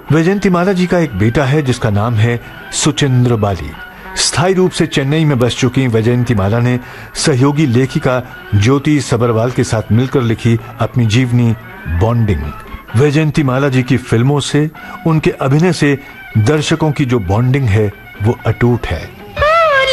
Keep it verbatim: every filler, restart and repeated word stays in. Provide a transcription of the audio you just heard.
वैजयंतीमाला जी का एक बेटा है जिसका नाम है सुचिंद्र बाली। स्थायी रूप से चेन्नई में बस चुकी वैजयंतीमाला ने सहयोगी लेखिका ज्योति सबरवाल के साथ मिलकर लिखी अपनी जीवनी बॉन्डिंग। वैजयंतीमाला जी की फिल्मों से, उनके अभिनय से दर्शकों की जो बॉन्डिंग है वो अटूट है।